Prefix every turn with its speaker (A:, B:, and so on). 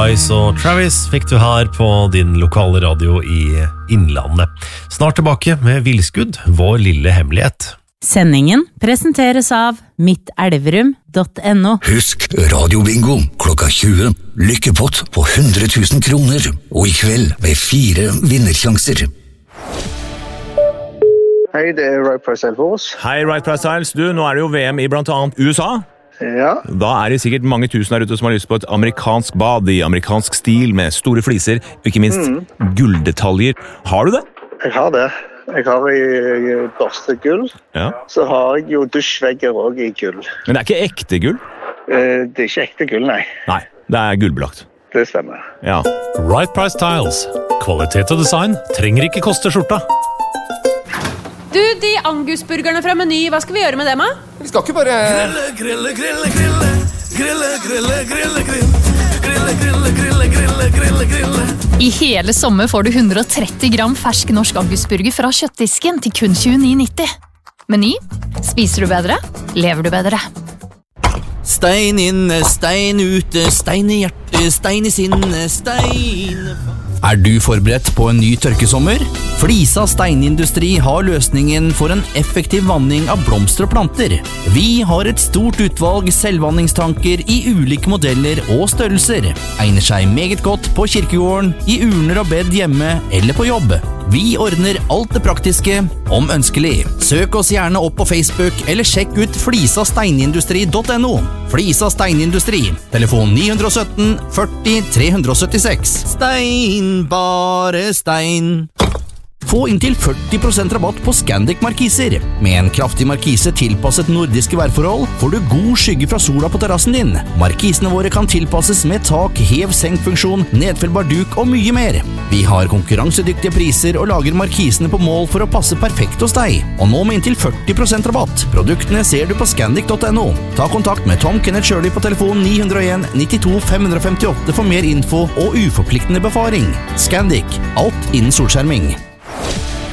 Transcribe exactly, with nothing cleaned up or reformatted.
A: Ice og Travis fikk du her på din lokale radio i Innlandet. Snart tilbake med Vilskudd, vår lille hemmelighet.
B: Sendingen presenteres av mittelverum punktum no.
C: Husk radiobingo klokka tjue. Lykkepott på hundre tusen kroner. Og i kveld med fire vinnersjanser.
D: Hei, det er Right Price Styles.
E: Hei, Right Price Styles. Du, nå er det jo V M i blant annet U S A.
D: Ja.
E: Da er det sikkert mange tusen der ute som har lyst på et amerikansk bad i amerikansk stil med store fliser, og ikke minst mm. gulldetaljer. Har du det?
D: Jeg har det. Jeg har i børste gull.
E: Ja.
D: Så har jeg jo dusjvegger også i gull.
E: Men det er ikke ekte gull?
D: Eh, det er ikke ekte gull, nei.
E: Nei, det er gullbelagt.
D: Det stemmer.
E: Ja.
A: Right Price Tiles. Kvalitet og design trenger ikke koste skjorta.
F: Du, de angusburgerne fra Meny, hva skal vi gjøre med dem, da?
G: Vi skal ikke bare...
H: Grille, grille, grille, grille, grille, grille, grille, grille, grille, grille, grille, grille, grille.
I: I hele sommer får du hundre og tretti gram fersk norsk angusburger fra kjøttdisken til kun tjueni nitti. Meny. Spiser du bedre? Lever du bedre?
J: Stein inne, stein ute, stein i hjertet, stein i sinne, stein... Er du forberedt på en ny tørkesommer? Flisa steinindustri har løsningen for en effektiv vanning av blomster og planter. Vi har et stort utvalg selvvanningstanker i ulike modeller og størrelser. Egner seg meget godt på kirkegården, i urner og bed hjemme eller på jobb. Vi ordner alt det praktiske, om ønskelig. Søk oss gjerne opp på Facebook, eller sjekk ut flisa steinindustri punktum no. Flisa steinindustri. Telefon ni sytten førti tre syttiseks. Stein, bare stein. Få inntil førti prosent rabatt på Scandic markiser. Med en kraftig markise tilpasset nordiske værforhold får du god skygge fra sola på terrassen din. Markisene våre kan tilpasses med tak, hev-senk-funksjon, nedfellbar duk og mye mer. Vi har konkurransedyktige priser og lager markisene på mål for å passe perfekt hos deg. Og nå med inntil førti prosent rabatt. Produktene ser du på Scandic punktum no. Ta kontakt med Tom Kenneth Shirley på telefon ni null en nittito fem femtiåtte for mer info og uforpliktende befaring. Scandic. Alt innen solskjerming.